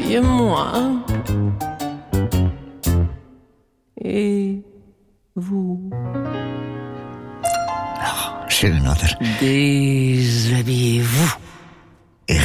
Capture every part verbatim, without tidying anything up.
et moi. Et vous. Oh, schön, oder? Déshabillez-vous. Ich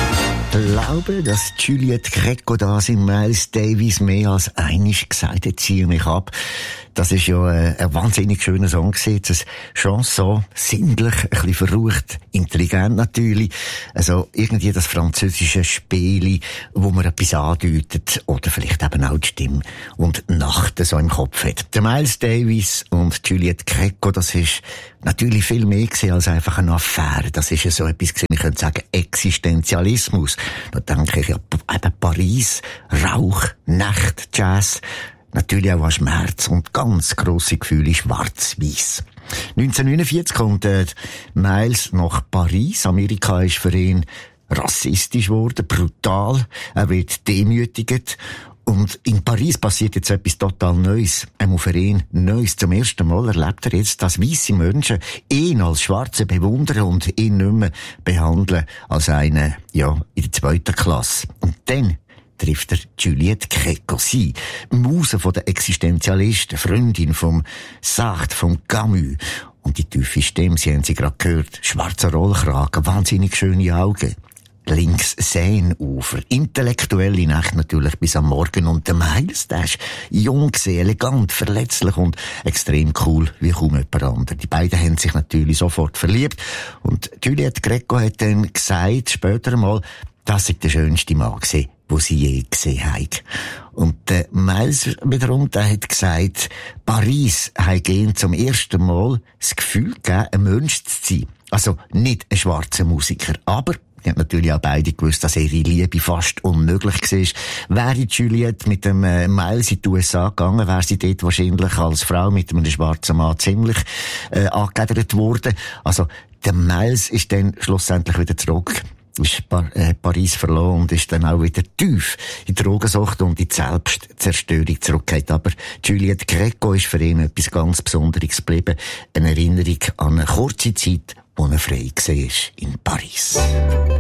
glaube, dass Juliette Gréco das in Miles Davis mehr als einig gesagt hat, ziehe mich ab. Das ist ja ein wahnsinnig schöner Song gewesen. Eine Chanson, sinnlich, ein bisschen verrucht, intelligent natürlich. Also irgendwie das französische Spieli, wo man etwas andeutet oder vielleicht eben auch die Stimme und Nacht so im Kopf hat. Der Miles Davis und Juliette Gréco, das ist natürlich viel mehr gewesen als einfach eine Affäre. Das ist ja so etwas gewesen, ich könnte sagen Existenzialismus. Da denke ich ja eben Paris, Rauch, Nacht, Jazz. Natürlich auch an Schmerz und ganz grosse Gefühle schwarz-weiss. neunzehnhundertneunundvierzig kommt äh, Miles nach Paris. Amerika ist für ihn rassistisch geworden, brutal. Er wird demütigt. Und in Paris passiert jetzt etwas total Neues. Einmal für ihn Neues. Zum ersten Mal erlebt er jetzt, dass weisse Menschen ihn als Schwarze bewundern und ihn nicht mehr behandeln als einen, ja, in der zweiten Klasse. Und dann trifft er Juliette Gréco, sie, Muse von der Existenzialisten, Freundin vom Sartre, vom Camus. Und die tiefe Stimme, Sie haben sie gerade gehört, schwarzer Rollkragen, wahnsinnig schöne Augen. Links Seenufer, intellektuelle Nacht natürlich bis am Morgen. Und der Miles, der ist jung, elegant, verletzlich und extrem cool wie kaum jemand anderer. Die beiden haben sich natürlich sofort verliebt. Und Juliette Gréco hat dann gesagt, später einmal, das sei der schönste Mann gewesen, wo sie je gesehen haben. Und der Miles wiederum, der hat gesagt, Paris hat ihnen zum ersten Mal das Gefühl gegeben, ein Mensch zu sein. Also nicht ein schwarzer Musiker, aber die haben natürlich auch beide gewusst, dass ihre Liebe fast unmöglich war. Wäre Juliette mit dem äh, Miles in die U S A gegangen, wäre sie dort wahrscheinlich als Frau mit einem schwarzen Mann ziemlich äh, angegedert worden. Also der Miles ist dann schlussendlich wieder zurück, ist Par- äh, Paris verloren und ist dann auch wieder tief in die Drogensucht und in die Selbstzerstörung zurückgekehrt. Aber Juliette Gréco ist für ihn etwas ganz Besonderes geblieben. Eine Erinnerung an eine kurze Zeit, wo er frei war in Paris.